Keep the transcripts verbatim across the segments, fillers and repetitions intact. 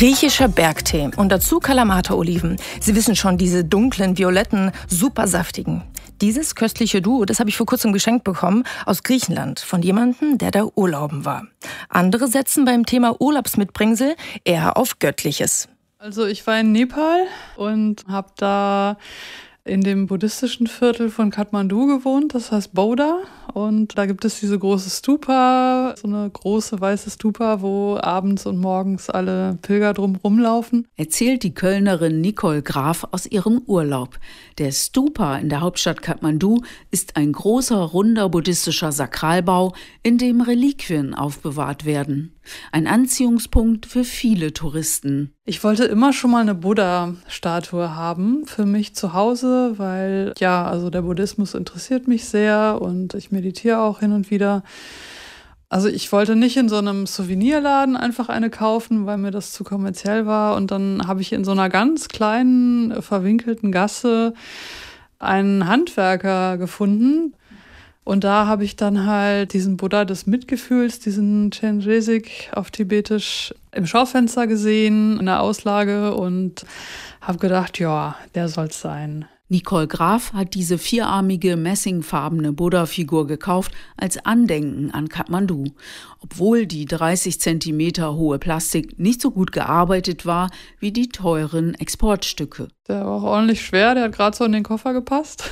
Griechischer Bergtee und dazu Kalamata-Oliven. Sie wissen schon, diese dunklen, violetten, super saftigen. Dieses köstliche Duo, das habe ich vor kurzem geschenkt bekommen aus Griechenland von jemandem, der da urlauben war. Andere setzen beim Thema Urlaubsmitbringsel eher auf Göttliches. Also ich war in Nepal und habe da in dem buddhistischen Viertel von Kathmandu gewohnt, das heißt Boda. Und da gibt es diese große Stupa, so eine große weiße Stupa, wo abends und morgens alle Pilger drum rumlaufen. Erzählt die Kölnerin Nicole Graf aus ihrem Urlaub. Der Stupa in der Hauptstadt Kathmandu ist ein großer, runder buddhistischer Sakralbau, in dem Reliquien aufbewahrt werden. Ein Anziehungspunkt für viele Touristen. Ich wollte immer schon mal eine Buddha-Statue haben für mich zu Hause, weil ja, also der Buddhismus interessiert mich sehr und ich meditiere auch hin und wieder. Also ich wollte nicht in so einem Souvenirladen einfach eine kaufen, weil mir das zu kommerziell war. Und dann habe ich in so einer ganz kleinen, verwinkelten Gasse einen Handwerker gefunden. Und da habe ich dann halt diesen Buddha des Mitgefühls, diesen Chenrezig auf Tibetisch, im Schaufenster gesehen, in der Auslage und habe gedacht, ja, der soll's sein. Nicole Graf hat diese vierarmige, messingfarbene Buddha-Figur gekauft als Andenken an Kathmandu. Obwohl die dreißig Zentimeter hohe Plastik nicht so gut gearbeitet war wie die teuren Exportstücke. Der war auch ordentlich schwer, der hat gerade so in den Koffer gepasst.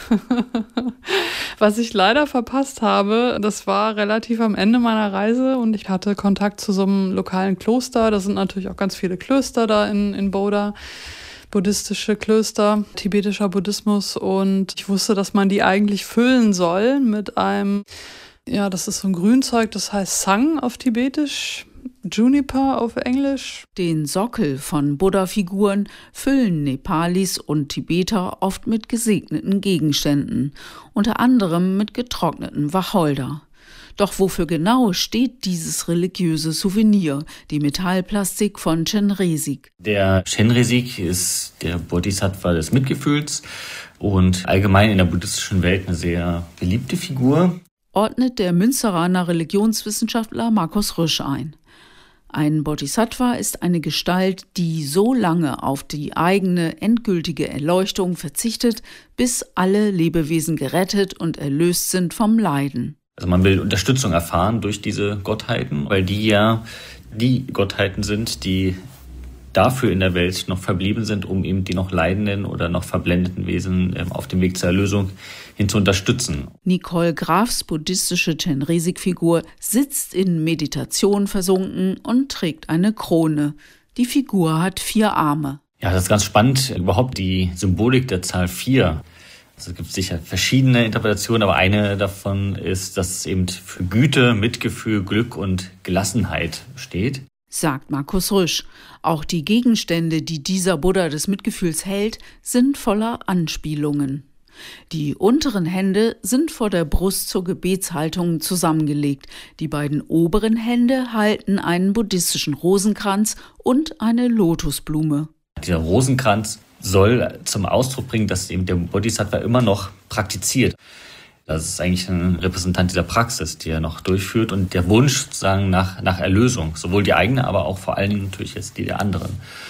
Was ich leider verpasst habe, das war relativ am Ende meiner Reise und ich hatte Kontakt zu so einem lokalen Kloster. Da sind natürlich auch ganz viele Klöster da in, in Boda. Buddhistische Klöster, tibetischer Buddhismus und ich wusste, dass man die eigentlich füllen soll mit einem, ja, das ist so ein Grünzeug, das heißt Sang auf Tibetisch, Juniper auf Englisch. Den Sockel von Buddha-Figuren füllen Nepalis und Tibeter oft mit gesegneten Gegenständen, unter anderem mit getrockneten Wacholder. Doch wofür genau steht dieses religiöse Souvenir, die Metallplastik von Chenrezig? Der Chenrezig ist der Bodhisattva des Mitgefühls und allgemein in der buddhistischen Welt eine sehr beliebte Figur. Ordnet der Münsteraner Religionswissenschaftler Markus Rüsch ein. Ein Bodhisattva ist eine Gestalt, die so lange auf die eigene endgültige Erleuchtung verzichtet, bis alle Lebewesen gerettet und erlöst sind vom Leiden. Also man will Unterstützung erfahren durch diese Gottheiten, weil die ja die Gottheiten sind, die dafür in der Welt noch verblieben sind, um eben die noch leidenden oder noch verblendeten Wesen auf dem Weg zur Erlösung hin zu unterstützen. Nicole Grafs buddhistische Chenrezig-Figur sitzt in Meditation versunken und trägt eine Krone. Die Figur hat vier Arme. Ja, das ist ganz spannend, überhaupt die Symbolik der Zahl vier. Also es gibt sicher verschiedene Interpretationen, aber eine davon ist, dass es eben für Güte, Mitgefühl, Glück und Gelassenheit steht. Sagt Markus Rüsch. Auch die Gegenstände, die dieser Buddha des Mitgefühls hält, sind voller Anspielungen. Die unteren Hände sind vor der Brust zur Gebetshaltung zusammengelegt. Die beiden oberen Hände halten einen buddhistischen Rosenkranz und eine Lotusblume. Dieser Rosenkranz soll zum Ausdruck bringen, dass eben der Bodhisattva immer noch praktiziert. Das ist eigentlich ein Repräsentant dieser Praxis, die er noch durchführt und der Wunsch sozusagen nach, nach Erlösung, sowohl die eigene, aber auch vor allen Dingen natürlich jetzt die der anderen.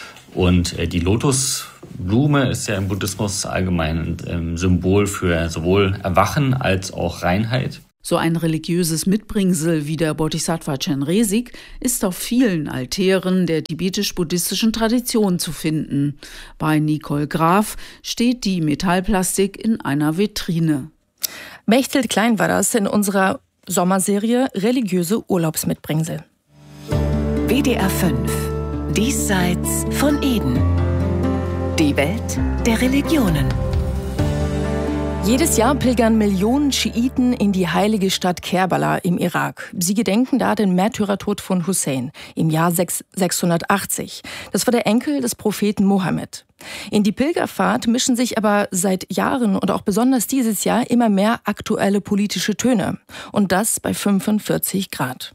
Und die Lotusblume ist ja im Buddhismus allgemein ein Symbol für sowohl Erwachen als auch Reinheit. So ein religiöses Mitbringsel wie der Bodhisattva Chenrezig ist auf vielen Altären der tibetisch-buddhistischen Tradition zu finden. Bei Nicole Graf steht die Metallplastik in einer Vitrine. Mechthild Klein war das in unserer Sommerserie Religiöse Urlaubsmitbringsel. W D R fünf. Diesseits von Eden. Die Welt der Religionen. Jedes Jahr pilgern Millionen Schiiten in die heilige Stadt Kerbala im Irak. Sie gedenken da den Märtyrertod von Hussein im Jahr sechshundertachtzig. Das war der Enkel des Propheten Mohammed. In die Pilgerfahrt mischen sich aber seit Jahren und auch besonders dieses Jahr immer mehr aktuelle politische Töne. Und das bei fünfundvierzig Grad.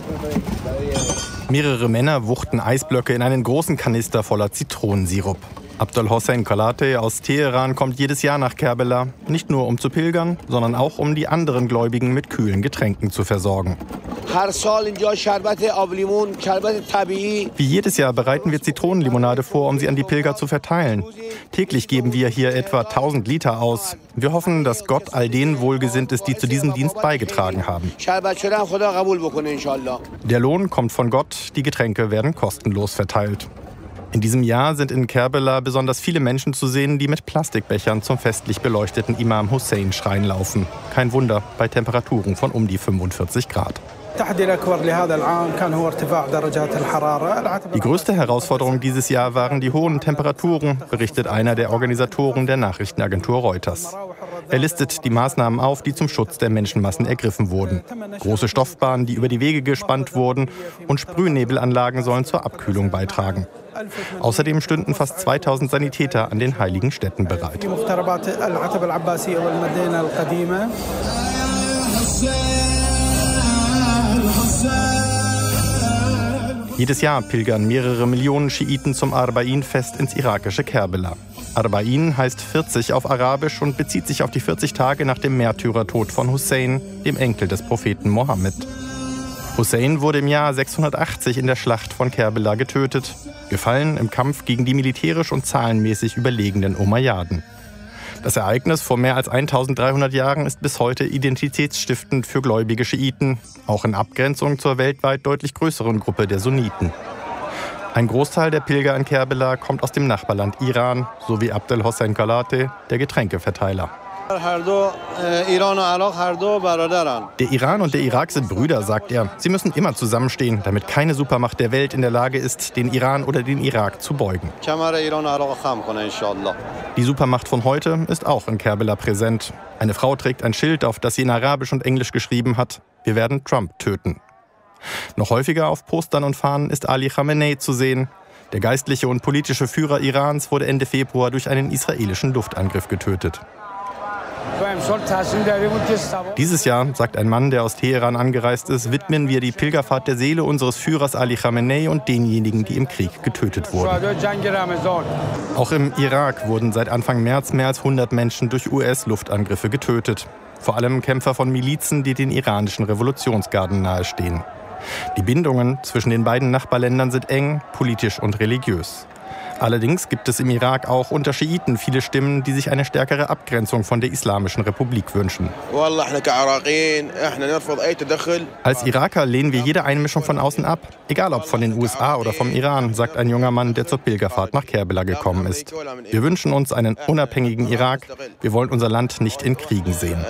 Mehrere Männer wuchten Eisblöcke in einen großen Kanister voller Zitronensirup. Abdel Hossein Kalate aus Teheran kommt jedes Jahr nach Kerbela, nicht nur um zu pilgern, sondern auch um die anderen Gläubigen mit kühlen Getränken zu versorgen. Wie jedes Jahr bereiten wir Zitronenlimonade vor, um sie an die Pilger zu verteilen. Täglich geben wir hier etwa tausend Liter aus. Wir hoffen, dass Gott all denen wohlgesinnt ist, die zu diesem Dienst beigetragen haben. Der Lohn kommt von Gott, die Getränke werden kostenlos verteilt. In diesem Jahr sind in Kerbela besonders viele Menschen zu sehen, die mit Plastikbechern zum festlich beleuchteten Imam Hussein-Schrein laufen. Kein Wunder bei Temperaturen von um die fünfundvierzig Grad. Die größte Herausforderung dieses Jahr waren die hohen Temperaturen, berichtet einer der Organisatoren der Nachrichtenagentur Reuters. Er listet die Maßnahmen auf, die zum Schutz der Menschenmassen ergriffen wurden. Große Stoffbahnen, die über die Wege gespannt wurden, und Sprühnebelanlagen sollen zur Abkühlung beitragen. Außerdem stünden fast zweitausend Sanitäter an den heiligen Städten bereit. Jedes Jahr pilgern mehrere Millionen Schiiten zum Arba'in-Fest ins irakische Kerbela. Arba'in heißt vierzig auf Arabisch und bezieht sich auf die vierzig Tage nach dem Märtyrertod von Hussein, dem Enkel des Propheten Mohammed. Hussein wurde im Jahr sechshundertachtzig in der Schlacht von Kerbela getötet, gefallen im Kampf gegen die militärisch und zahlenmäßig überlegenen Umayyaden. Das Ereignis vor mehr als eintausenddreihundert Jahren ist bis heute identitätsstiftend für gläubige Schiiten, auch in Abgrenzung zur weltweit deutlich größeren Gruppe der Sunniten. Ein Großteil der Pilger in Kerbela kommt aus dem Nachbarland Iran, so wie Abdel Hossein Kalate, der Getränkeverteiler. Der Iran und der Irak sind Brüder, sagt er. Sie müssen immer zusammenstehen, damit keine Supermacht der Welt in der Lage ist, den Iran oder den Irak zu beugen. Die Supermacht von heute ist auch in Kerbela präsent. Eine Frau trägt ein Schild, auf das sie in Arabisch und Englisch geschrieben hat: Wir werden Trump töten. Noch häufiger auf Postern und Fahnen ist Ali Khamenei zu sehen. Der geistliche und politische Führer Irans wurde Ende Februar durch einen israelischen Luftangriff getötet. Dieses Jahr, sagt ein Mann, der aus Teheran angereist ist, widmen wir die Pilgerfahrt der Seele unseres Führers Ali Khamenei und denjenigen, die im Krieg getötet wurden. Auch im Irak wurden seit Anfang März mehr als hundert Menschen durch U S-Luftangriffe getötet. Vor allem Kämpfer von Milizen, die den iranischen Revolutionsgarden nahestehen. Die Bindungen zwischen den beiden Nachbarländern sind eng, politisch und religiös. Allerdings gibt es im Irak auch unter Schiiten viele Stimmen, die sich eine stärkere Abgrenzung von der Islamischen Republik wünschen. Als Iraker lehnen wir jede Einmischung von außen ab, egal ob von den U S A oder vom Iran, sagt ein junger Mann, der zur Pilgerfahrt nach Kerbela gekommen ist. Wir wünschen uns einen unabhängigen Irak. Wir wollen unser Land nicht in Kriegen sehen.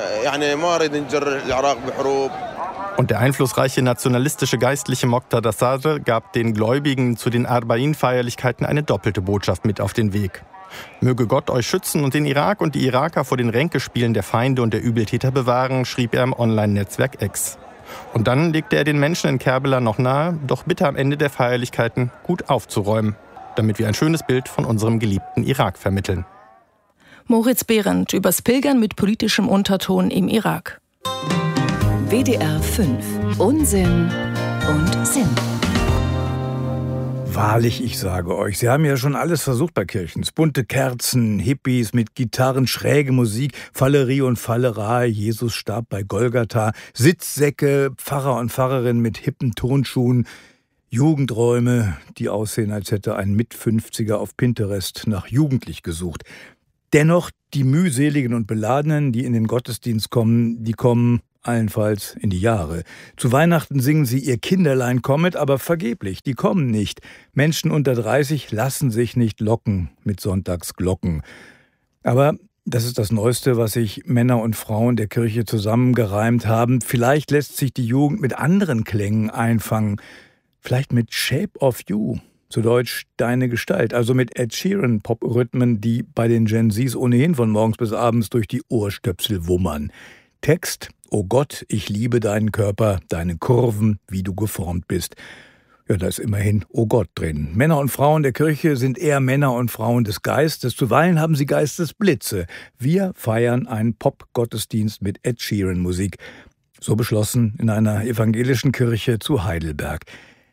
Und der einflussreiche nationalistische Geistliche Moqtada Sadr gab den Gläubigen zu den Arba'in-Feierlichkeiten eine doppelte Botschaft mit auf den Weg. Möge Gott euch schützen und den Irak und die Iraker vor den Ränkespielen der Feinde und der Übeltäter bewahren, schrieb er im Online-Netzwerk X. Und dann legte er den Menschen in Kerbela noch nahe, doch bitte am Ende der Feierlichkeiten gut aufzuräumen, damit wir ein schönes Bild von unserem geliebten Irak vermitteln. Moritz Behrendt übers Pilgern mit politischem Unterton im Irak. W D R fünf. Unsinn und Sinn. Wahrlich, ich sage euch, sie haben ja schon alles versucht bei Kirchens. Bunte Kerzen, Hippies mit Gitarren, schräge Musik, Fallerie und Fallerei, Jesus starb bei Golgatha, Sitzsäcke, Pfarrer und Pfarrerin mit hippen Tonschuhen, Jugendräume, die aussehen, als hätte ein Mit-fünfziger auf Pinterest nach jugendlich gesucht. Dennoch, die mühseligen und Beladenen, die in den Gottesdienst kommen, die kommen allenfalls in die Jahre. Zu Weihnachten singen sie ihr Kinderlein kommet, aber vergeblich, die kommen nicht. Menschen unter dreißig lassen sich nicht locken mit Sonntagsglocken. Aber das ist das Neueste, was sich Männer und Frauen der Kirche zusammengereimt haben. Vielleicht lässt sich die Jugend mit anderen Klängen einfangen. Vielleicht mit Shape of You, zu Deutsch Deine Gestalt. Also mit Ed Sheeran Pop-Rhythmen, die bei den Gen Zs ohnehin von morgens bis abends durch die Ohrstöpsel wummern. Text: O Gott, ich liebe deinen Körper, deine Kurven, wie du geformt bist. Ja, da ist immerhin O Gott drin. Männer und Frauen der Kirche sind eher Männer und Frauen des Geistes. Zuweilen haben sie Geistesblitze. Wir feiern einen Pop-Gottesdienst mit Ed Sheeran-Musik. So beschlossen in einer evangelischen Kirche zu Heidelberg.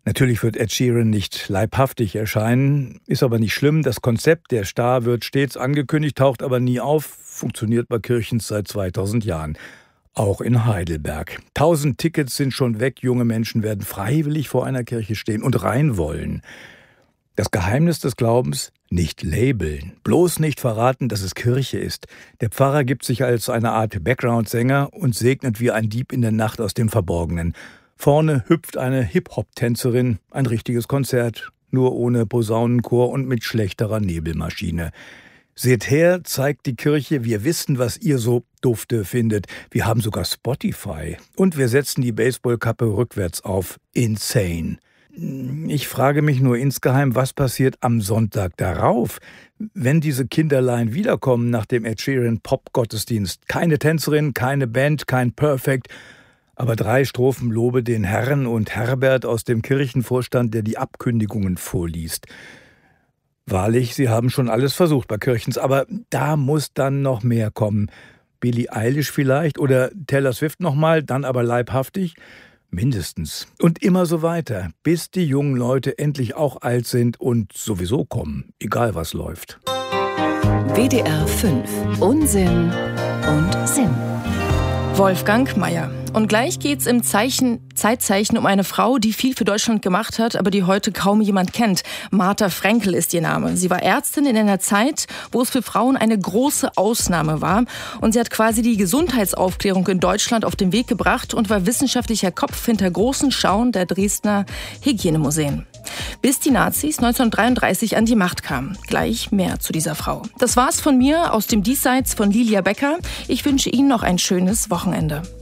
Natürlich wird Ed Sheeran nicht leibhaftig erscheinen, ist aber nicht schlimm. Das Konzept, der Star wird stets angekündigt, taucht aber nie auf, funktioniert bei Kirchens seit zweitausend Jahren. Auch in Heidelberg. Tausend Tickets sind schon weg, junge Menschen werden freiwillig vor einer Kirche stehen und rein wollen. Das Geheimnis des Glaubens: nicht labeln, bloß nicht verraten, dass es Kirche ist. Der Pfarrer gibt sich als eine Art Background-Sänger und segnet wie ein Dieb in der Nacht aus dem Verborgenen. Vorne hüpft eine Hip-Hop-Tänzerin, ein richtiges Konzert, nur ohne Posaunenchor und mit schlechterer Nebelmaschine. Seht her, zeigt die Kirche, wir wissen, was ihr so dufte findet. Wir haben sogar Spotify. Und wir setzen die Baseballkappe rückwärts auf. Insane. Ich frage mich nur insgeheim, was passiert am Sonntag darauf, wenn diese Kinderlein wiederkommen nach dem Ed Sheeran Pop-Gottesdienst. Keine Tänzerin, keine Band, kein Perfect, aber drei Strophen Lobe den Herrn und Herbert aus dem Kirchenvorstand, der die Abkündigungen vorliest. Wahrlich, sie haben schon alles versucht bei Kirchens, aber da muss dann noch mehr kommen. Billie Eilish vielleicht oder Taylor Swift nochmal, dann aber leibhaftig? Mindestens. Und immer so weiter, bis die jungen Leute endlich auch alt sind und sowieso kommen, egal was läuft. W D R fünf. Unsinn und Sinn. Wolfgang Meier. Und gleich geht's im Zeichen, Zeitzeichen um eine Frau, die viel für Deutschland gemacht hat, aber die heute kaum jemand kennt. Martha Frenkel ist ihr Name. Sie war Ärztin in einer Zeit, wo es für Frauen eine große Ausnahme war. Und sie hat quasi die Gesundheitsaufklärung in Deutschland auf den Weg gebracht und war wissenschaftlicher Kopf hinter großen Schauen der Dresdner Hygienemuseen. Bis die Nazis neunzehnhundertdreiunddreißig an die Macht kamen. Gleich mehr zu dieser Frau. Das war's von mir aus dem Diesseits von Lilia Becker. Ich wünsche Ihnen noch ein schönes Wochenende.